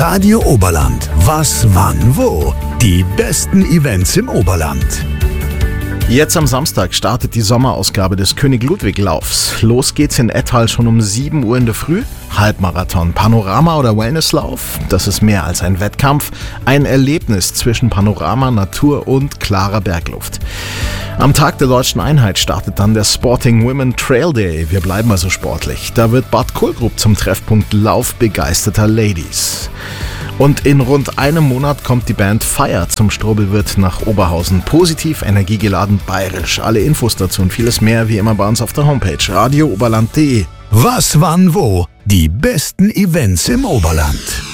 Radio Oberland. Was, wann, wo? Die besten Events im Oberland. Jetzt am Samstag startet die Sommerausgabe des König Ludwig Laufs. Los geht's in Ettal schon um 7 Uhr in der Früh. Halbmarathon, Panorama oder Wellnesslauf? Das ist mehr als ein Wettkampf. Ein Erlebnis zwischen Panorama, Natur und klarer Bergluft. Am Tag der Deutschen Einheit startet dann der Sporting Women Trail Day. Wir bleiben also sportlich. Da wird Bad Kohlgrub zum Treffpunkt laufbegeisterter Ladies. Und in rund einem Monat kommt die Band Fire zum Strobelwirt nach Oberhausen. Positiv, energiegeladen, bayerisch. Alle Infos dazu und vieles mehr wie immer bei uns auf der Homepage radiooberland.de. Was, wann, wo? Die besten Events im Oberland.